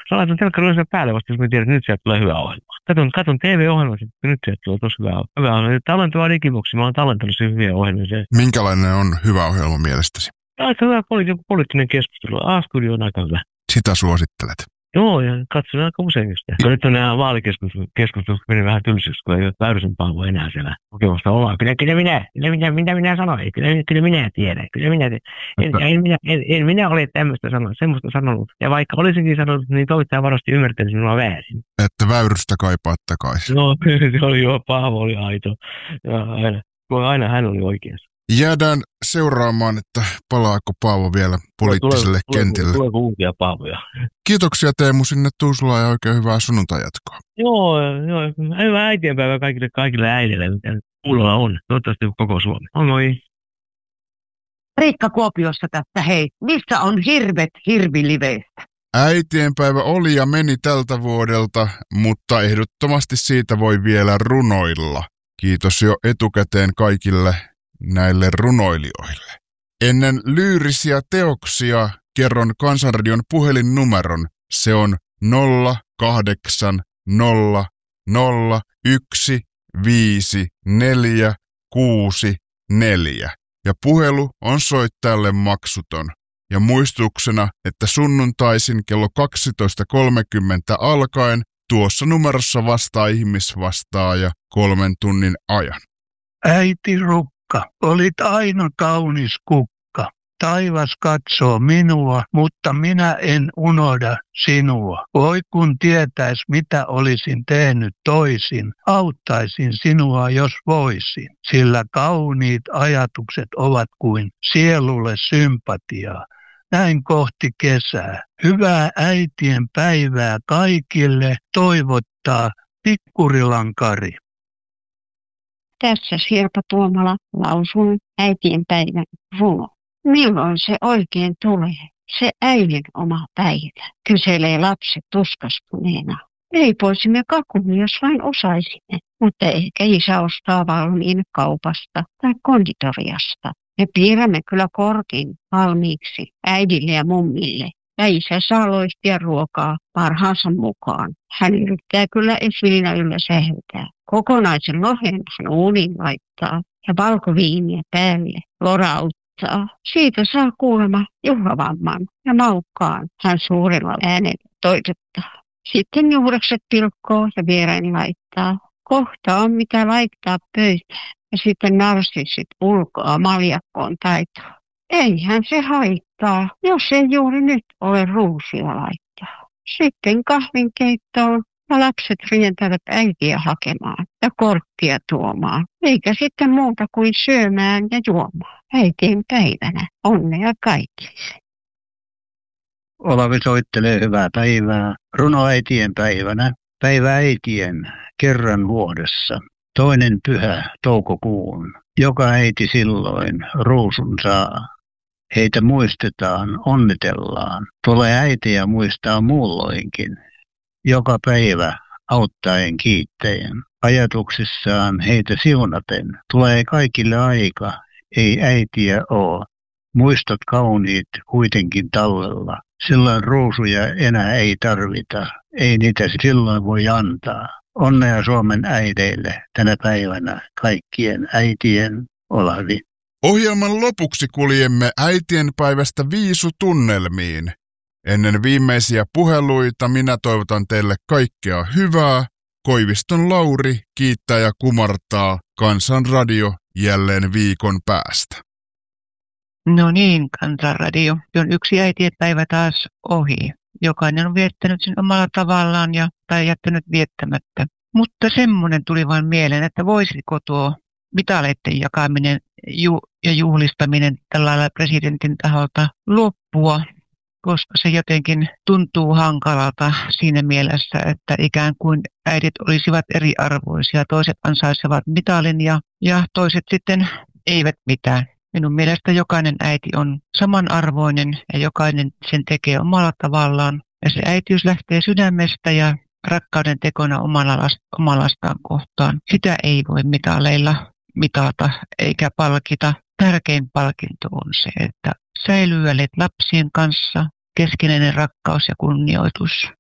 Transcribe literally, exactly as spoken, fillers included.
Sä laitan telkkarin päälle vasta, jos mä tiedän, että nyt sieltä tulee hyvä ohjelma. Katon, katon T V-ohjelma, että nyt sieltä tulee tosi hyvä, hyvä ohjelma. Tallentaa digiboksi, mä oon tallentanut siihen hyviä ohjelmia. Minkälainen on hyvä ohjelma mielestäsi? Aika hyvä poli- poliittinen keskustelu. A-studio on aika hyvä. Sitä suosittelet. Joo, ja katson aika usein sitä. Kun nyt on nämä vaalikeskustelut, meni vähän tylsyys, kun ei ole Väyrysen Paavo enää siellä kokemasta omaa. Kyllä, kyllä minä, kyllä minä, mitä minä sanoin, kyllä, kyllä minä tiedän, kyllä minä tiedän. En, en, minä, en, en minä ole tämmöistä sanonut, semmoista sanonut. Ja vaikka olisinkin sanonut, niin toimittaja varmasti ymmärtäisi minua väärin. Että Väyrystä kaipaa takaisin. No, se oli jo, Paavo oli aito. Ja aina, aina hän oli oikeassa. Jäädään seuraamaan, että palaako Paavo vielä poliittiselle tule, kentille. Tuleeko uusia Paavoja? Kiitoksia Teemu sinne Tuusulaan ja oikein hyvää sunnuntai-jatkoa. Joo, joo, hyvää äitienpäivää kaikille, kaikille äidille, mitä kuulolla on. Toivottavasti koko Suomi. On moi. Riikka Kuopiossa tästä, hei. Missä on hirvet hirviliveistä? Äitienpäivä oli ja meni tältä vuodelta, mutta ehdottomasti siitä voi vielä runoilla. Kiitos jo etukäteen kaikille näille runoilijoille. Ennen lyyrisiä teoksia kerron Kansanradion puhelinnumeron. Se on nolla kahdeksan nolla nolla yksi viisi neljä kuusi neljä. Ja puhelu on soittajalle maksuton. Ja muistuksena, että sunnuntaisin kello kaksitoista kolmekymmentä alkaen tuossa numerossa vastaa ihmisvastaaja kolmen tunnin ajan. Äiti Rukka, olit aina kaunis kukka. Taivas katsoo minua, mutta minä en unohda sinua. Voi kun tietäis, mitä olisin tehnyt toisin, auttaisin sinua, jos voisin. Sillä kauniit ajatukset ovat kuin sielulle sympatiaa. Näin kohti kesää. Hyvää äitien päivää kaikille toivottaa Pikkurilan Kari. Tässä Sirpa Tuomala lausun äitien päivän runo. Milloin se oikein tulee? Se äidin oma päivä, kyselee lapset tuskastuneena. Leipoisimme kakun, jos vain osaisimme, mutta ehkä isä ostaa valmiin kaupasta tai konditoriasta. Me piirrämme kyllä korkin valmiiksi äidille ja mummille. Ja isä saa loistia ruokaa parhaansa mukaan. Hän yrittää kyllä esvilinä yllä sähötää. Kokonaisen lohen hän uuniin laittaa ja valkoviiniä päälle lorauttaa. Siitä saa kuulemma juhlavamman ja maukkaan hän suurella äänellä toitottaa. Sitten juurekset pilkkoo ja viereen laittaa. Kohta on mitä laittaa pöytään ja sitten narsissit ulkoa maljakkoon taitoa. Eihän se haittaa, jos ei juuri nyt ole ruusia laittaa. Sitten kahvinkeittoon ja lapset rientävät äitiä hakemaan ja korkkia tuomaan. Eikä sitten muuta kuin syömään ja juomaan. Äitien päivänä onnea kaikille. Olavi soittelee hyvää päivää. Runoäitien päivänä. Päivä äitien kerran vuodessa. Toinen pyhä toukokuun. Joka äiti silloin ruusun saa. Heitä muistetaan, onnitellaan. Tulee äitiä muistaa muulloinkin. Joka päivä auttaen kiittäen. Ajatuksissaan heitä siunaten. Tulee kaikille aika, ei äitiä oo. Muistot kauniit kuitenkin tallella. Silloin ruusuja enää ei tarvita. Ei niitä silloin voi antaa. Onnea Suomen äideille tänä päivänä kaikkien äitien Olavi. Ohjelman lopuksi kuljemme äitienpäivästä viisutunnelmiin. Ennen viimeisiä puheluita minä toivotan teille kaikkea hyvää. Koiviston Lauri kiittää ja kumartaa. Kansanradio jälleen viikon päästä. No niin, Kansanradio. On yksi äitienpäivä taas ohi. Jokainen on viettänyt sen omalla tavallaan ja, tai jättänyt viettämättä. Mutta semmoinen tuli vain mieleen, että voisiko tuo mitaleiden jakaminen ju- ja juhlistaminen tällä lailla presidentin taholta loppua, koska se jotenkin tuntuu hankalalta siinä mielessä, että ikään kuin äidit olisivat eriarvoisia. Toiset ansaitsevat mitalin ja, ja toiset sitten eivät mitään. Minun mielestä jokainen äiti on samanarvoinen ja jokainen sen tekee omalla tavallaan. Ja se äitiys lähtee sydämestä ja rakkauden tekona omalla, omalla lastaan kohtaan. Sitä ei voi mitaleilla mitata eikä palkita. Tärkein palkinto on se, että säilyy lapsien kanssa keskinäinen rakkaus ja kunnioitus.